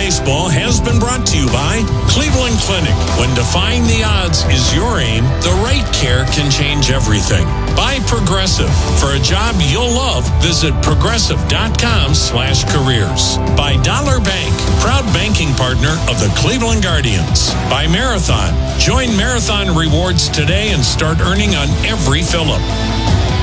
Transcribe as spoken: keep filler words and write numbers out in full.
Baseball has been brought to you by Cleveland Clinic. When defying the odds is your aim, the right care can change everything. By Progressive. For a job you'll love, visit progressive.com slash careers. By Dollar Bank, proud banking partner of the Cleveland Guardians. By Marathon. Join Marathon Rewards today and start earning on every fill-up.